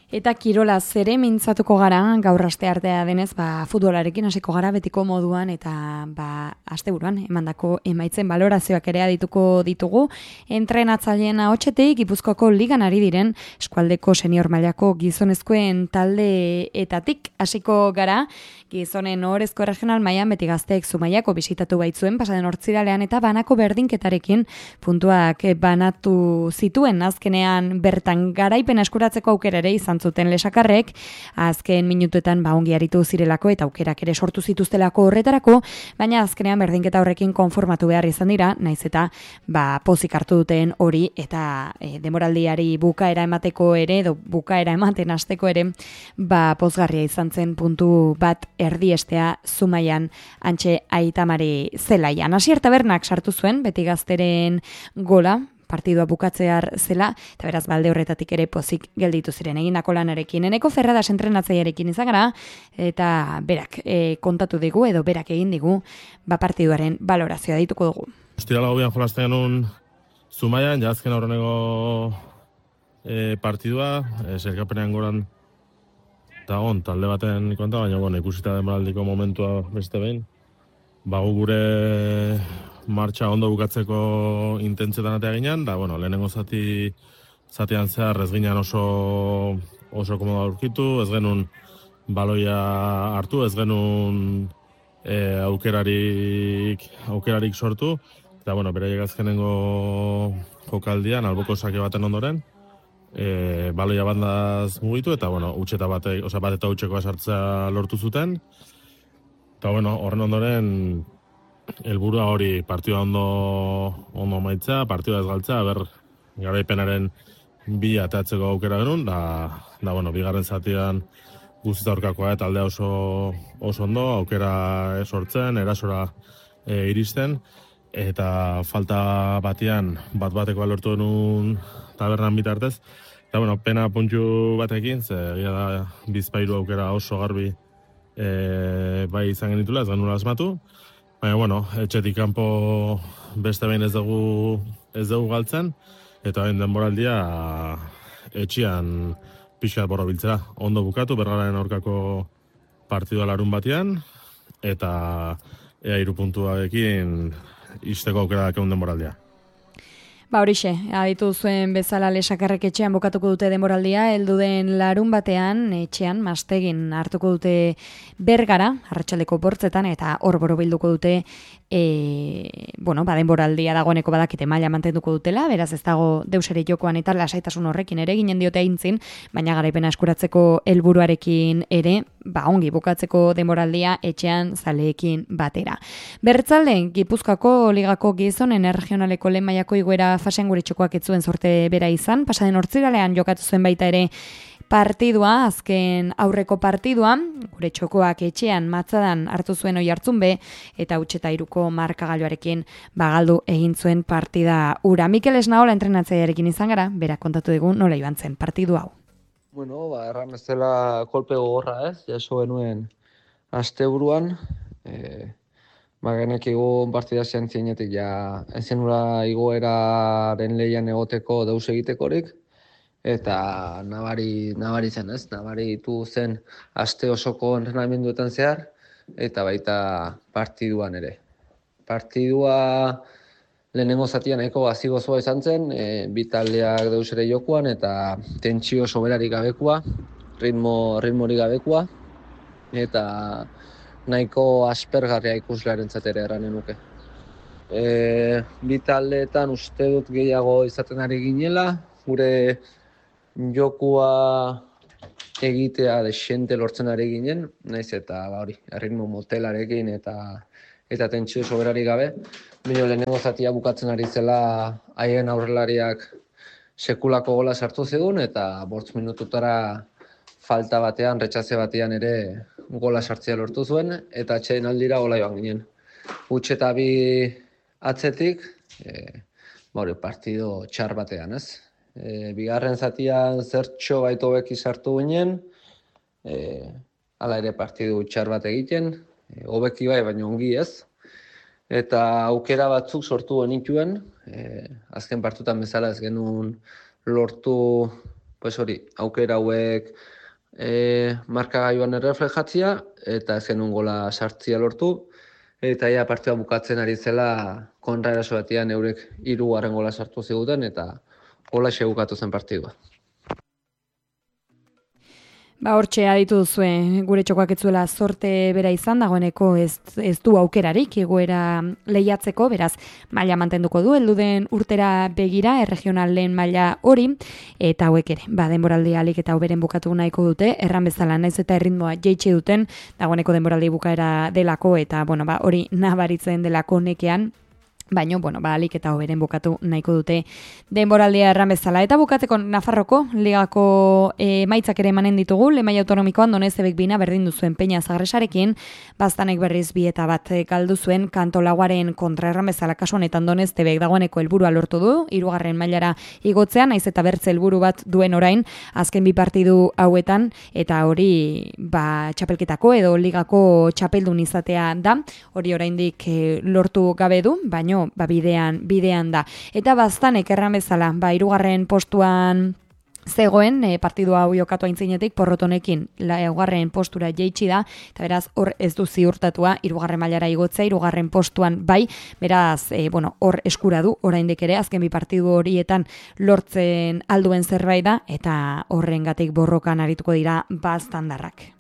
Eta kirolaz ere mintzatuko gara, gaur asteartea denez, futbolarekin hasiko gara betiko moduan eta asteburuan emandako emaitzen balorazioak ere adituko ditugu. Entrenatzaileen ahotsetik Gipuzkoako ligan ari diren eskualdeko senior mailako gizonezkoen taldeetatik hasiko gara. Gizonen ohorezko regional mailan Beti Gazteek Zumaiako bisitatu baitzuen pasaden ortziralean eta banako berdinketarekin puntuak banatu zituen. Azkenean bertan garaipena eskuratzeko aukera ere izan zuten lesakarrek, azken minutuetan ongi aritu zirelako eta aukerak ere sortu zituztelako horretarako, baina azkenean berdinketa horrekin konformatu behar izan dira, naiz eta pozik hartu duten hori eta demoraldiari bukaera emateko ere, edo bukaera ematen hasteko ere, pozgarria izan zen puntu bat erdiestea Zumaian Antxe Aitamari zelaian. Asier Tabernak sartu zuen, Beti Gazteren gola, partidua bukatzear zela, eta beraz balde horretatik ere pozik gelditu ziren egindako lanarekin. Eneko Ferradas entrenatzailearekin izan gara, eta berak kontatu digu, edo berak egin digu, partiduaren balorazioa dituko dugu. Ostirala gobian jolasten genuen Zumaian, jazken aurreneko partidua, zerkapenean goran eta talde baten konta, baina ikusita demoraldiko momentua beste behin. Gure martxa ondo bukatzeko intentzetan atea ginen, da lehenengo zatian zehar ez ginen oso komodo aurkitu, ez genuen baloia hartu, ez genuen aukerarik sortu, eta beraiek azkenengo jokaldian, alboko sake baten ondoren, baloia bandaz mugitu, eta bat eta utxekoa sartzea lortu zuten, eta horren ondoren helburua hori partidua ondo maitzea, partidua ez galtzea, garaipenaren bi atatzeko aukera genuen, bigarren zatian guztiz aurkakoa taldea oso ondo, aukera sortzen, erasora iristen, eta falta batean bat-batekoa lortu genuen Tabernan bitartez, eta pena puntu batekin, egia da bizpairu aukera oso garbi bai izan genitula, ez genuen asmatu, baina, etxetik kanpo beste behin ez dugu galtzen, eta behin denboraldia etxean pixkat borrobiltzera. Ondo bukatu, Bergararen aurkako partidua larun batean, eta ea 3 puntuarekin izteko aukera dakeun denboraldia. Horixe, aditu zuen bezala lesakarrek etxean bukatuko dute denboraldia, heldu den larun batean, etxean, Mastegin hartuko dute Bergara, arratsaldeko 8etan, eta hor borobilduko dute, denboraldia dagoeneko badakite maila mantenduko dutela, beraz ez dago deusere jokoan eta lasaitasun horrekin ere ginen diote aintzin, baina garaipena eskuratzeko helburuarekin ere, ongi bukatzeko denboraldia etxean zaleekin batera. Bertzalde, Gipuzkoako ligako gizonen erregionaleko lehen mailako igoera fasean gure txokoak ez zuen sorte bera izan, pasaden ortziralean jokatu zuen baita ere partidua, azken aurreko partidua, gure txokoak etxean matzadan hartu zuen oi hartzun be, eta 8-3 markagailuarekin galdu egin zuen partida ura. Mikel Esnaola entrenatzailearekin izan gara, berak kontatu dugu nola joan zen partidu hau. Erran ez dela kolpe gogorra jaso genuen asteburuan, genekigu partida zientzinetik ezenula igoeraren lehian egoteko deus egitekorik, eta nabari zen nabaritu zen aste osoko entrenamenduetan zehar, eta baita partiduan ere. Partidua lehenengo zatia nahiko gazi-gozoa izan zen, bi taldeak deus ere jokuan, eta tentsio soberarik gabekoa, ritmorik gabekoa, eta nahiko aspergarria ikuslearentzat ere erranen nuke. Bi taldeetan uste dut gehiago izaten ari ginela, gure jokua egitea desente lortzen ari ginen, naiz eta ritmo motelarekin eta tentsio soberarik gabe. Baina lehenengo zatia bukatzen ari zela haien aurrelariak sekulako gola sartu zigun, eta 5 minututara falta batean, retxaze batean ere gola sartzea lortu zuen, eta atxeden aldira gola joan ginen. Huts eta bi atzetik, partido txar batean, ez? Bigarren zatian zertxo baito beki sartu ginen, hala ere partidu txar bat egiten, hobeki bai, baina ongi ez. Eta aukera batzuk sortu genituen, azken partutan bezala ez genuen lortu pues hori, aukera hauek markagailuan erreflejatzia, eta ez genuen gola sartzia lortu, eta ja partida bukatzen ari zela kontraeraso batean eurek 3. gola sartu ziguten, eta gola bukatu zen partidua. Hortxe aditu duzue, gure txokoak etzuela sorte bera izan, dagoeneko ez du aukerarik egoera lehiatzeko, beraz, maila mantenduko du, helduden urtera begira, erregional lehen maila hori, eta hauek ere, denboraldi alik eta hoberen bukatu nahiko dute, erran bezala naiz eta erritmoa jeitsi duten, dagoeneko denboraldi bukaera delako, eta hori nabaritzen delako nekean, baina, alik eta hoberen bukatu nahiko dute denboraldia erran bezala. Eta bukatzeko Nafarroko ligako emaitzak ere emanen ditugu, Lemaia Autonomikoan Donezebek bina berdin duzuen Peña Zagresarekin, Baztanek berriz 2-1 galdu zuen Kantolaguaren kontra erran bezala, kasu honetan Donezebek dagoeneko helburua lortu du, 3. mailara igotzea, naiz eta bertze helburu bat duen orain, azken 2 partidu hauetan, eta hori txapelketako edo ligako txapeldun izatea da, hori oraindik lortu gabe du, baina bidean da. Eta Baztanek erran bezala, 3. postuan zegoen, partidu hau jokatu aintzinetik, porrotonekin 2. postura jeitsi da, eta beraz, hor ez du ziurtatua, 3. mailara igotzea, 3. postuan beraz, hor eskura du, oraindik ere, azken 2 partidu horietan lortzen alduen zerbait da, eta horrengatik borrokan arituko dira Baztandarrak.